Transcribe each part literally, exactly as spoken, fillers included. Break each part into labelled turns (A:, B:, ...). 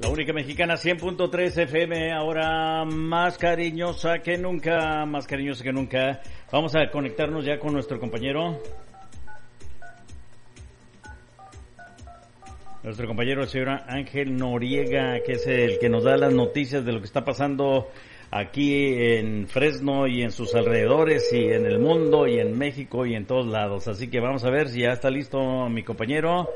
A: La única mexicana, cien punto tres F M, ahora más cariñosa que nunca, más cariñosa que nunca. Vamos a conectarnos ya con nuestro compañero. Nuestro compañero, el señor Ángel Noriega, que es el que nos da las noticias de lo que está pasando aquí en Fresno y en sus alrededores y en el mundo y en México y en todos lados. Así que vamos a ver si ya está listo mi compañero.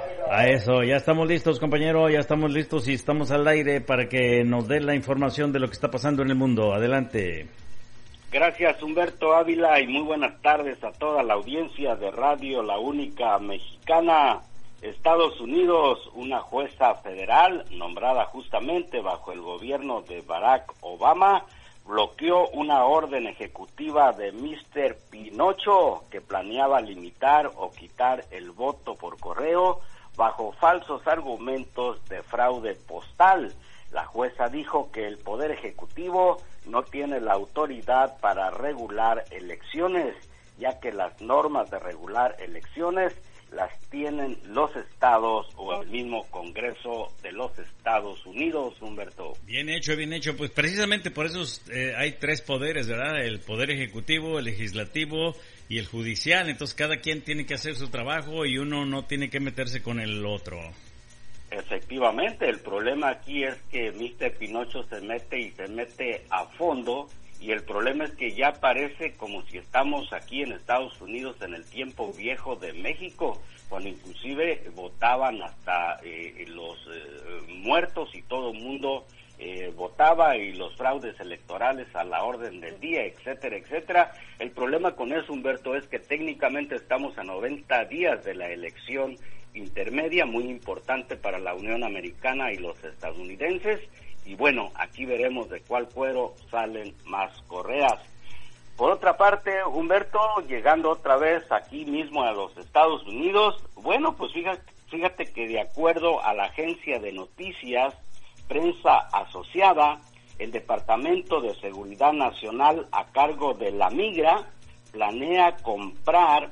A: A eso, ya estamos listos, compañero, ya estamos listos y estamos al aire para que nos dé la información de lo que está pasando en el mundo. Adelante.
B: Gracias, Humberto Ávila, y muy buenas tardes a toda la audiencia de Radio La Única Mexicana. Estados Unidos, una jueza federal nombrada justamente bajo el gobierno de Barack Obama, bloqueó una orden ejecutiva de mister Pinocho que planeaba limitar o quitar el voto por correo bajo falsos argumentos de fraude postal. La jueza dijo que el Poder Ejecutivo no tiene la autoridad para regular elecciones, ya que las normas de regular elecciones las tienen los estados o el mismo Congreso de los Estados Unidos, Humberto.
A: Bien hecho, bien hecho. Pues precisamente por eso eh, hay tres poderes, ¿verdad? El Poder Ejecutivo, el Legislativo y el Judicial. Entonces cada quien tiene que hacer su trabajo y uno no tiene que meterse con el otro.
B: Efectivamente, el problema aquí es que mister Pinocho se mete y se mete a fondo, y el problema es que ya parece como si estamos aquí en Estados Unidos en el tiempo viejo de México, cuando inclusive votaban hasta eh, los eh, muertos y todo el mundo eh, votaba, y los fraudes electorales a la orden del día, etcétera, etcétera. El problema con eso, Humberto, es que técnicamente estamos a noventa días de la elección intermedia, muy importante para la Unión Americana y los estadounidenses. Y bueno, aquí veremos de cuál cuero salen más correas. Por otra parte, Humberto, llegando otra vez aquí mismo a los Estados Unidos, bueno, pues fíjate, fíjate que de acuerdo a la agencia de noticias Prensa Asociada, el Departamento de Seguridad Nacional a cargo de la Migra planea comprar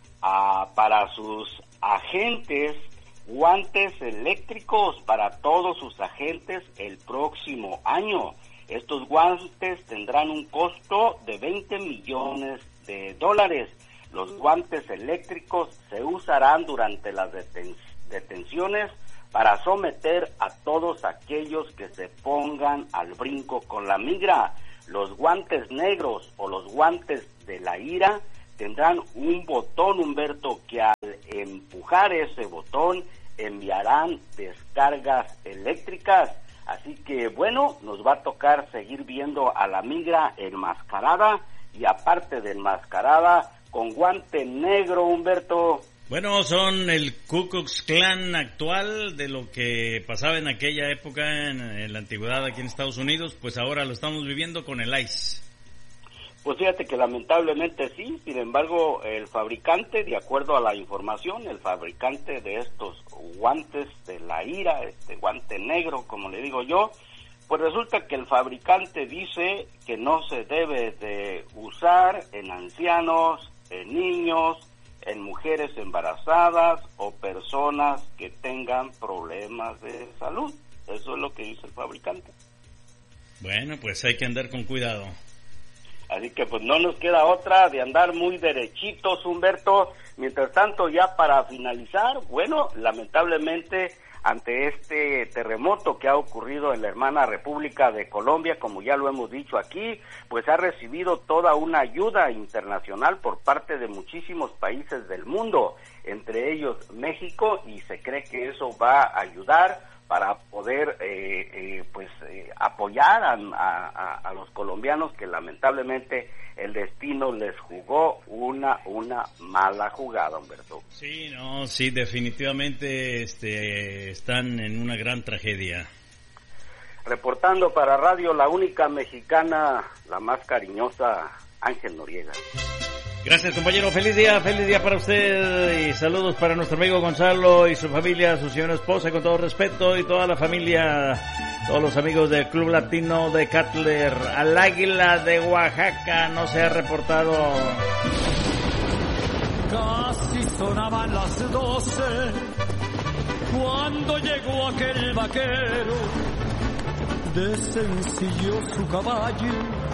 B: uh, para sus agentes guantes eléctricos para todos sus agentes el próximo año. Estos guantes tendrán un costo de veinte millones de dólares. Los guantes eléctricos se usarán durante las deten- detenciones para someter a todos aquellos que se pongan al brinco con la migra. Los guantes negros o los guantes de la ira tendrán un botón, Humberto, que al empujar ese botón enviarán descargas eléctricas. Así que bueno, nos va a tocar seguir viendo a la migra enmascarada, y aparte de enmascarada, con guante negro, Humberto.
A: Bueno, son el Ku Klux Klan actual, de lo que pasaba en aquella época en, en la antigüedad aquí en Estados Unidos, pues ahora lo estamos viviendo con el ICE.
B: Pues fíjate que lamentablemente sí, sin embargo, el fabricante, de acuerdo a la información, el fabricante de estos guantes de la ira, este guante negro, como le digo yo, pues resulta que el fabricante dice que no se debe de usar en ancianos, en niños, en mujeres embarazadas o personas que tengan problemas de salud. Eso es lo que dice el fabricante.
A: Bueno, pues hay que andar con cuidado.
B: Así que pues no nos queda otra de andar muy derechitos, Humberto. Mientras tanto, ya para finalizar, bueno, lamentablemente ante este terremoto que ha ocurrido en la hermana República de Colombia, como ya lo hemos dicho aquí, pues ha recibido toda una ayuda internacional por parte de muchísimos países del mundo, entre ellos México, y se cree que eso va a ayudar para poder eh, eh, pues eh, apoyar a, a, a los colombianos, que lamentablemente el destino les jugó una una mala jugada, Humberto.
A: Sí, no, sí, definitivamente este, están en una gran tragedia.
B: Reportando para Radio La Única Mexicana, la más cariñosa, Ángel Noriega.
A: Gracias, compañero. Feliz día, feliz día para usted, y saludos para nuestro amigo Gonzalo y su familia, su señora esposa, con todo respeto, y toda la familia, todos los amigos del Club Latino de Cutler. Al Águila de Oaxaca no se ha reportado.
C: Casi sonaban las doce Cuando llegó aquel vaquero, desencilló su caballo